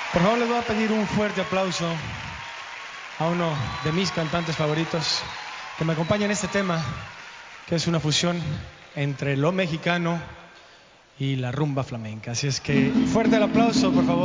Por favor, les voy a pedir un fuerte aplauso a uno de mis cantantes favoritos que me acompaña en este tema, que es una fusión entre lo mexicano y la rumba flamenca. Así es que fuerte el aplauso, por favor.